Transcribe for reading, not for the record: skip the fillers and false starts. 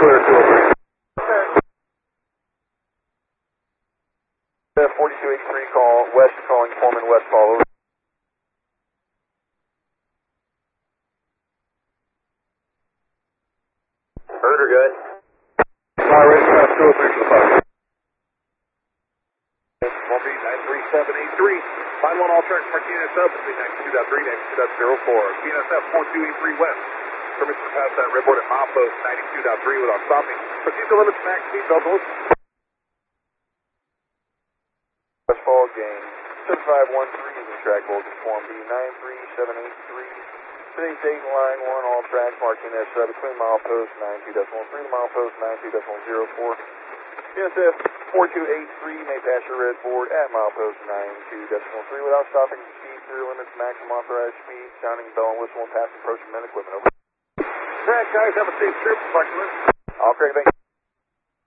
clear 203. 4283 call, West calling Foreman West call, over. Heard or good? Fire rate, 203 for the fire. 1B93783. Line 1 all tracks Martinez sub between 92.3 and 92.04. PNSF 4283 West. Permission to pass that redboard at milepost 92.3 without stopping. Proceed to limits max speed, Douglas. Westfall gain 7513 is the track voltage form B93783. Today's date line 1 all tracks Martinez sub between milepost 92.3 to milepost 92.04. PNSF 4283 may pass your red board at milepost 92.3 without stopping. Proceed through limits maximum authorized speed. Sounding bell and whistle and pass approach and men equipment. Over. Track guys, have a safe trip. All correct, thank you.